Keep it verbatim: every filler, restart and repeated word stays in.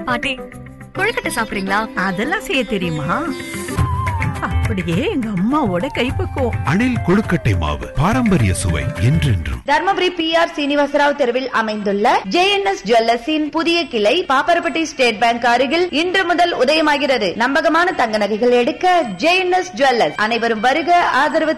பாட்டி கொழுக்கட்டை சாப்பிடுறீங்களா? அதெல்லாம் செய்ய தெரியுமா? அப்படியே எங்க அம்மாவோட கைப்பக்குவம். அணில் கொழுக்கட்டை மாவு, பாரம்பரிய சுவை என்றென்றும். தர்மபுரி பி ஆர் சீனிவாசராவ் தெருவில் அமைந்துள்ள ஜே என் எஸ் ஜுவல்லர்ஸின் புதிய கிளை பாப்பரப்பட்டி ஸ்டேட் பேங்க் அருகில் இன்று முதல் உதயமாகிறது. நம்பகமான தங்க நகைகள் எடுக்க ஜே என் எஸ் ஜுவல்லர்ஸ். அனைவரும் வருக, ஆதரவு